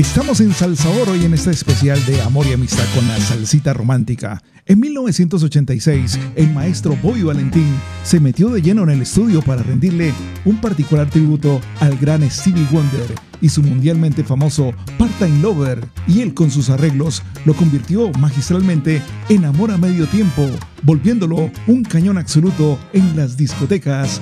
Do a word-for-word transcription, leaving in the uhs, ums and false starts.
Estamos en Salsa Oro y en este especial de Amor y Amistad con la salsita romántica. En mil novecientos ochenta y seis, el maestro Bobby Valentín se metió de lleno en el estudio para rendirle un particular tributo al gran Stevie Wonder y su mundialmente famoso Part-Time Lover, y él con sus arreglos lo convirtió magistralmente en Amor a Medio Tiempo, volviéndolo un cañón absoluto en las discotecas